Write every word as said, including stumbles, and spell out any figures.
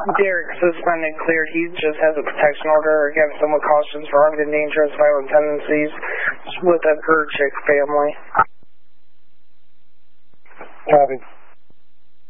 Derek, suspended, cleared. He just has a protection order against him with cautions for armed and dangerous violent tendencies with a Gurchik family. Copy.